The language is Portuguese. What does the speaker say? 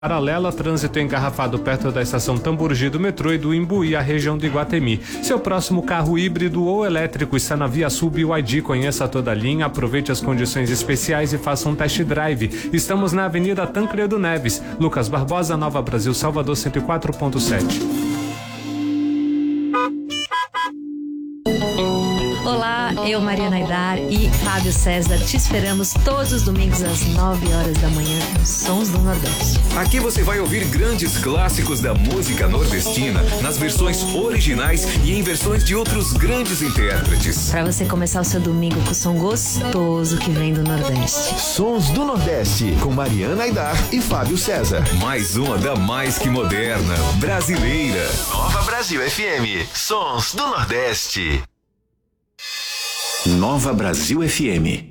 paralela, trânsito engarrafado perto da estação Tamborgi do metrô e do Imbuí, a região de Iguatemi. Seu próximo carro híbrido ou elétrico está na Via Sul BYD. Conheça toda a linha, aproveite as condições especiais e faça um test drive. Estamos na Avenida Tancredo Neves, Lucas Barbosa, Nova Brasil, Salvador 104.7. Olá, eu, Mariana Aidar e Fábio César te esperamos todos os domingos às 9 horas da manhã nos Sons do Nordeste. Aqui você vai ouvir grandes clássicos da música nordestina nas versões originais e em versões de outros grandes intérpretes. Para você começar o seu domingo com o som gostoso que vem do Nordeste. Sons do Nordeste, com Mariana Aidar e Fábio César. Mais uma da mais que moderna, brasileira. Nova Brasil FM, Sons do Nordeste. Nova Brasil FM.